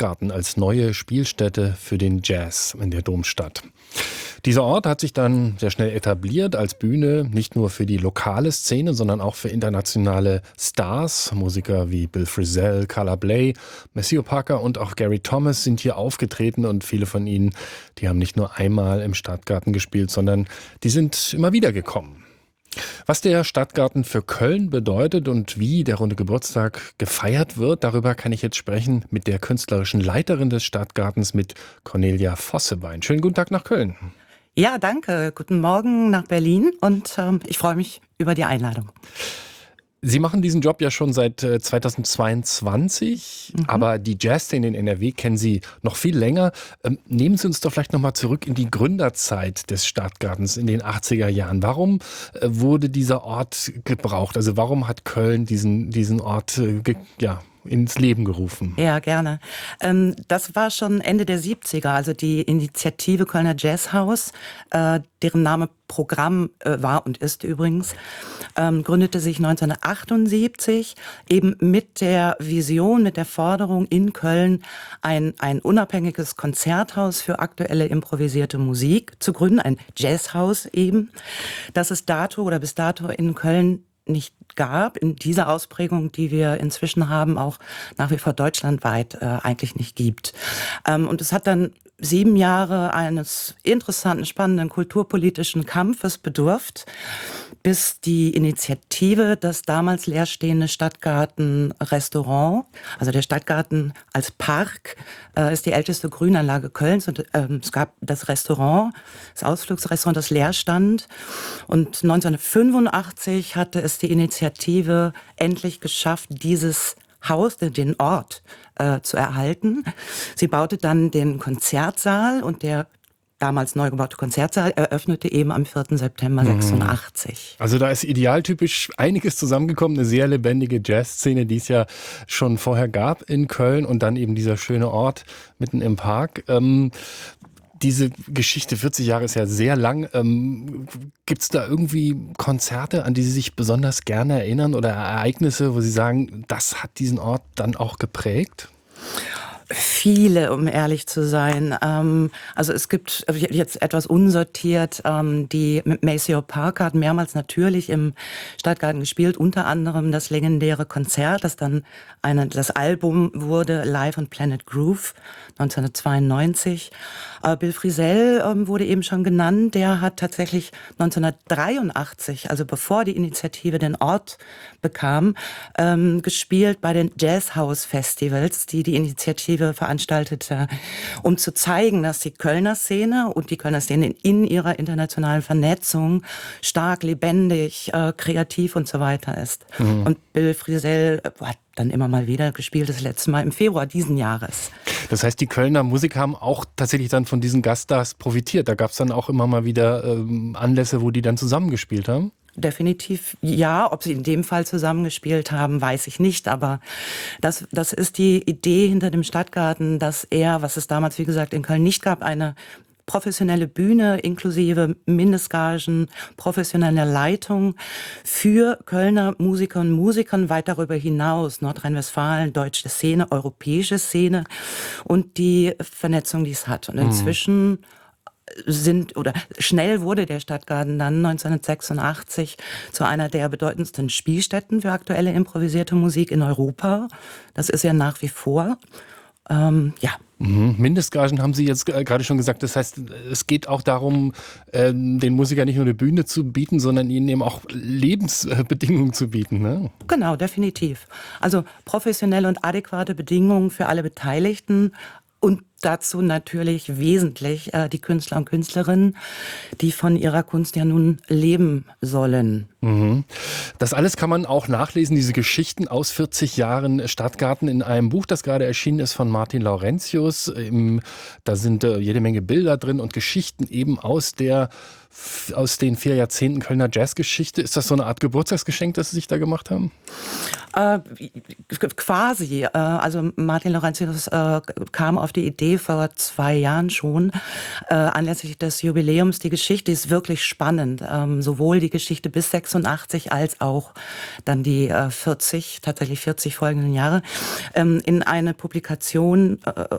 Stadtgarten als neue Spielstätte für den Jazz in der Domstadt. Dieser Ort hat sich dann sehr schnell etabliert als Bühne, nicht nur für die lokale Szene, sondern auch für internationale Stars. Musiker wie Bill Frisell, Carla Bley, Maceo Parker und auch Gary Thomas sind hier aufgetreten und viele von ihnen, die haben nicht nur einmal im Stadtgarten gespielt, sondern die sind immer wieder gekommen. Was der Stadtgarten für Köln bedeutet und wie der runde Geburtstag gefeiert wird, darüber kann ich jetzt sprechen mit der künstlerischen Leiterin des Stadtgartens, mit Cornelia Vossebein. Schönen guten Tag nach Köln. Ja, danke. Guten Morgen nach Berlin und ich freue mich über die Einladung. Sie machen diesen Job ja schon seit 2022, aber die Jazzszene in NRW kennen Sie noch viel länger. Nehmen Sie uns doch vielleicht nochmal zurück in die Gründerzeit des Stadtgartens in den 80er Jahren. Warum wurde dieser Ort gebraucht? Also warum hat Köln diesen Ort ins Leben gerufen? Ja, gerne. Das war schon Ende der 70er, also die Initiative Kölner Jazzhaus, deren Name Programm war und ist übrigens, gründete sich 1978 eben mit der Vision, mit der Forderung in Köln ein unabhängiges Konzerthaus für aktuelle improvisierte Musik zu gründen, ein Jazzhaus eben, das es bis dato in Köln nicht gab, in dieser Ausprägung, die wir inzwischen haben, auch nach wie vor deutschlandweit eigentlich nicht gibt. Und es hat dann 7 Jahre eines interessanten, spannenden kulturpolitischen Kampfes bedurft, bis die Initiative, das damals leerstehende Stadtgarten-Restaurant, also der Stadtgarten als Park, ist die älteste Grünanlage Kölns und es gab das Restaurant, das Ausflugsrestaurant, das leer stand. Und 1985 hatte es die Initiative endlich geschafft, dieses Haus, den Ort zu erhalten. Sie baute dann den Konzertsaal und der damals neu gebaute Konzertsaal eröffnete eben am 4. September 86. Also da ist idealtypisch einiges zusammengekommen, eine sehr lebendige Jazzszene, die es ja schon vorher gab in Köln und dann eben dieser schöne Ort mitten im Park. Diese Geschichte, 40 Jahre ist ja sehr lang. Gibt es da irgendwie Konzerte, an die Sie sich besonders gerne erinnern oder Ereignisse, wo Sie sagen, das hat diesen Ort dann auch geprägt? Viele, um ehrlich zu sein. Also es gibt jetzt etwas unsortiert, die Maceo Parker hat mehrmals natürlich im Stadtgarten gespielt, unter anderem das legendäre Konzert, das dann das Album wurde, Live on Planet Groove, 1992. Bill Frisell wurde eben schon genannt, der hat tatsächlich 1983, also bevor die Initiative den Ort bekam, gespielt bei den Jazzhouse Festivals, die Initiative veranstaltete, um zu zeigen, dass die Kölner Szene und die Kölner Szene in ihrer internationalen Vernetzung stark, lebendig, kreativ und so weiter ist. Und Bill Frisell hat dann immer mal wieder gespielt, das letzte Mal im Februar diesen Jahres. Das heißt, die Kölner Musiker haben auch tatsächlich dann von diesen Gaststars profitiert. Da gab es dann auch immer mal wieder Anlässe, wo die dann zusammengespielt haben? Definitiv ja. Ob sie in dem Fall zusammengespielt haben, weiß ich nicht. Aber das ist die Idee hinter dem Stadtgarten, dass was es damals, wie gesagt, in Köln nicht gab, eine professionelle Bühne inklusive Mindestgagen, professionelle Leitung für Kölner Musikerinnen und Musikern weit darüber hinaus, Nordrhein-Westfalen, deutsche Szene, europäische Szene und die Vernetzung, die es hat. Und inzwischen schnell wurde der Stadtgarten dann 1986 zu einer der bedeutendsten Spielstätten für aktuelle improvisierte Musik in Europa. Das ist ja nach wie vor. Mindestgagen haben Sie jetzt gerade schon gesagt. Das heißt, es geht auch darum, den Musikern nicht nur eine Bühne zu bieten, sondern ihnen eben auch Lebensbedingungen zu bieten, ne? Genau, definitiv. Also professionelle und adäquate Bedingungen für alle Beteiligten. Und dazu natürlich wesentlich die Künstler und Künstlerinnen, die von ihrer Kunst ja nun leben sollen. Das alles kann man auch nachlesen, diese Geschichten aus 40 Jahren Stadtgarten in einem Buch, das gerade erschienen ist von Martin Laurentius. Da sind jede Menge Bilder drin und Geschichten eben aus den 4 Jahrzehnten Kölner Jazzgeschichte. Ist das so eine Art Geburtstagsgeschenk, das Sie sich da gemacht haben? Quasi. Also Martin Laurentius kam auf die Idee vor 2 Jahren schon, anlässlich des Jubiläums. Die Geschichte ist wirklich spannend. Sowohl die Geschichte bis 86 als auch dann die 40 folgenden Jahre in eine Publikation